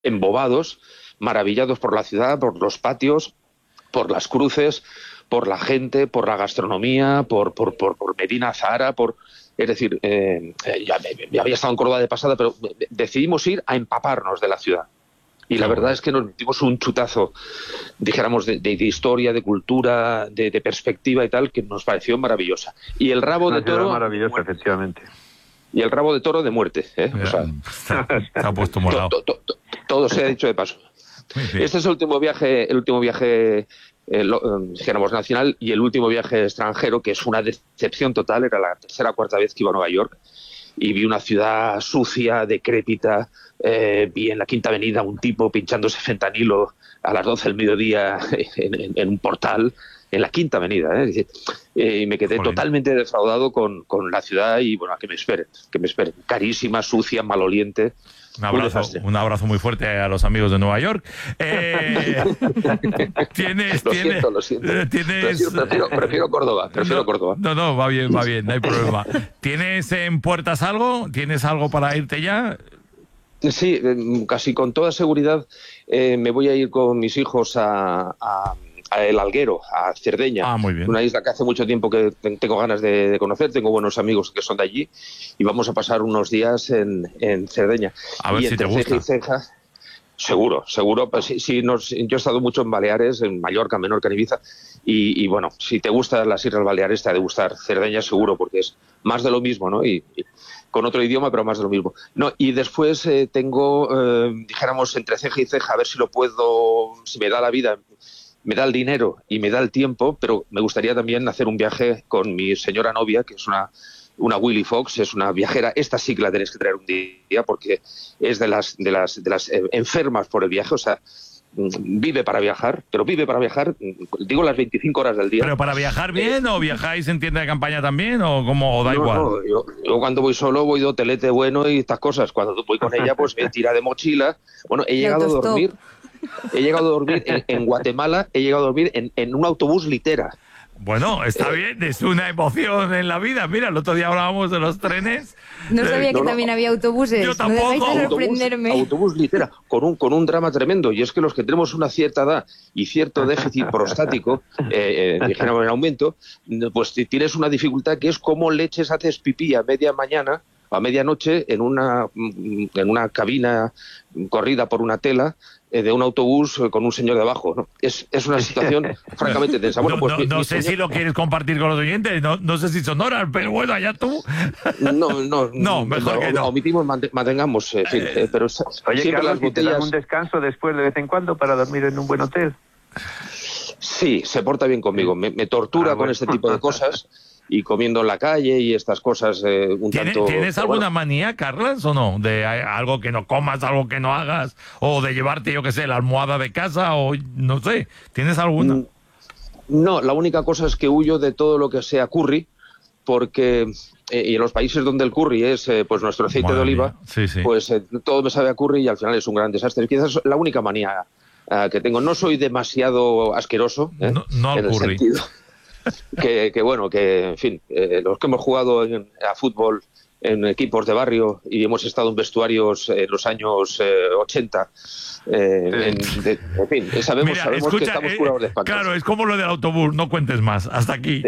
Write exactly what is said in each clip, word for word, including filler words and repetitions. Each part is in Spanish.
embobados, maravillados por la ciudad, por los patios, por las cruces, por la gente, por la gastronomía, por, por, por, por Medina Zahara, por... Es decir, eh, ya, ya había estado en Córdoba de pasada, pero decidimos ir a empaparnos de la ciudad. Y la verdad es que nos metimos un chutazo, dijéramos, de, de, de historia, de cultura, de, de perspectiva y tal, que nos pareció maravillosa. Y el rabo de toro... maravillosa, efectivamente. Y el rabo de toro de muerte, ¿eh? O sea, se ha puesto morado. To, to, to, todo se ha dicho de paso. Este es el último viaje, el último viaje, eh, lo, eh, dijéramos, nacional, y el último viaje extranjero, que es una decepción total. Era la tercera o cuarta vez que iba a Nueva York y vi una ciudad sucia, decrépita. Eh, vi en la Quinta Avenida un tipo pinchándose fentanilo a las doce del mediodía en, en, en un portal, en la Quinta Avenida, ¿eh? Eh, y me quedé Joder. totalmente defraudado con, con la ciudad y, bueno, a que me esperen, que me esperen. Carísima, sucia, maloliente. Un abrazo, un, un abrazo muy fuerte a los amigos de Nueva York. Eh, tienes, lo tienes, siento, lo siento. Tienes, prefiero, prefiero, prefiero Córdoba, prefiero no, Córdoba. No, no, va bien, va bien, no hay problema. ¿Tienes en puertas algo? ¿Tienes algo para irte ya? Sí, casi con toda seguridad eh, me voy a ir con mis hijos a, a, a El Alguero, a Cerdeña. Ah, muy bien. Una isla que hace mucho tiempo que tengo ganas de, de conocer, tengo buenos amigos que son de allí y vamos a pasar unos días en, en Cerdeña. A ver y si te gusta. Ceja y ceja, seguro, seguro. Pues, sí, sí, nos, yo he estado mucho en Baleares, en Mallorca, Menorca, en Ibiza, y, y bueno, si te gustan las Islas Baleares te ha de gustar Cerdeña seguro, porque es más de lo mismo, ¿no? Y, y con otro idioma, pero más de lo mismo. No, y después eh, tengo, eh, dijéramos, entre ceja y ceja, a ver si lo puedo, si me da la vida, me da el dinero y me da el tiempo, pero me gustaría también hacer un viaje con mi señora novia, que es una, una Willy Fox, es una viajera. Esta sí que la tenéis que traer un día, porque es de las, de las, de las eh, enfermas por el viaje, o sea, vive para viajar, pero vive para viajar, digo, las veinticinco horas del día. ¿Pero para viajar bien o viajáis en tienda de campaña también o como o da no, igual? No, yo, yo cuando voy solo voy de hotelete bueno y estas cosas. Cuando voy con ella, pues me tira de mochila. Bueno, he llegado a dormir, he llegado a dormir en, en Guatemala, he llegado a dormir en, en un autobús litera. Bueno, está bien, es una emoción en la vida. Mira, el otro día hablábamos de los trenes. No sabía eh, que no, también no. había autobuses. Yo tampoco. No dejáis de Autobús, sorprenderme. autobús litera, con un, con un drama tremendo. Y es que los que tenemos una cierta edad y cierto déficit prostático, eh, eh, dijéramos en aumento, pues tienes una dificultad que es cómo leches haces pipí a media mañana, a medianoche, en una, en una cabina corrida por una tela, de un autobús con un señor debajo, ¿no? Es, es una situación francamente tensa. Bueno, no pues no, mi, no mi sé señor... si lo quieres compartir con los oyentes, no, no sé si son horas, pero bueno, allá tú. No, no, no, mejor no, que no. Omitimos, mantengamos, en fin, eh, pero Oye, siempre Carlos, las ¿y te botellas... dan un descanso después de vez en cuando para dormir en un buen hotel? Sí, se porta bien conmigo, me, me tortura Ah, con bueno. este tipo de cosas y comiendo en la calle y estas cosas eh, un ¿Tienes, tanto... ¿Tienes alguna bueno, manía, Carlas, o no? De algo que no comas, algo que no hagas, o de llevarte, yo qué sé, la almohada de casa, o no sé, ¿tienes alguna? No, la única cosa es que huyo de todo lo que sea curry, porque eh, y en los países donde el curry es eh, pues nuestro aceite Madre de oliva, mía. Sí, sí. pues eh, todo me sabe a curry y al final es un gran desastre. Quizás es la única manía eh, que tengo. No soy demasiado asqueroso, ¿eh? No, no al en el curry. sentido que, que bueno, que en fin, eh, los que hemos jugado en, a fútbol en equipos de barrio y hemos estado en vestuarios en los años eh, ochenta, eh, en, de, en fin, sabemos, Mira, sabemos escucha, que estamos eh, curados de espantos. claro, es como lo del autobús, no cuentes más, hasta aquí.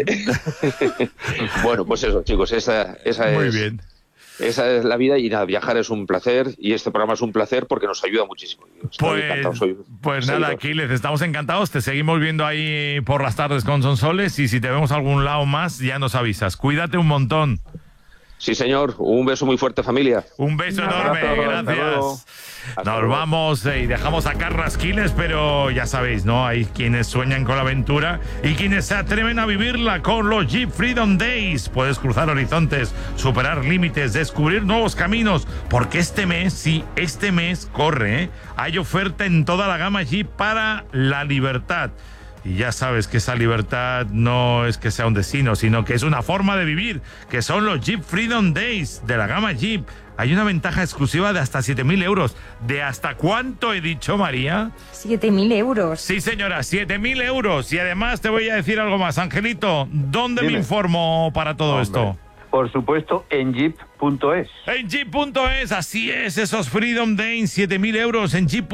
Bueno, pues eso, chicos, esa, esa Muy es... bien. Esa es la vida y nada, viajar es un placer y este programa es un placer porque nos ayuda muchísimo. Estoy encantado, Pues, soy pues seguidor. nada, Aquiles, estamos encantados. Te seguimos viendo ahí por las tardes con Sonsoles y si te vemos algún lado más, ya nos avisas. Cuídate un montón. Sí, señor. Un beso muy fuerte, familia. Un beso Un enorme, abrazo, hasta luego. gracias. Hasta Nos luego. vamos eh, y dejamos a Carlas Quiles, pero ya sabéis, ¿no? Hay quienes sueñan con la aventura y quienes se atreven a vivirla con los Jeep Freedom Days. Puedes cruzar horizontes, superar límites, descubrir nuevos caminos, porque este mes, sí, este mes corre, ¿eh? Hay oferta en toda la gama Jeep para la libertad. Y ya sabes que esa libertad no es que sea un destino, sino que es una forma de vivir, que son los Jeep Freedom Days de la gama Jeep. Hay una ventaja exclusiva de hasta siete mil euros. ¿De hasta cuánto he dicho, María? siete mil euros. Sí, señora, siete mil euros. Y además te voy a decir algo más. Angelito, ¿dónde Dime. me informo para todo Hombre. esto? Por supuesto, en jeep punto es. En jeep punto es, así es, esos Freedom Days, siete mil euros en jeep.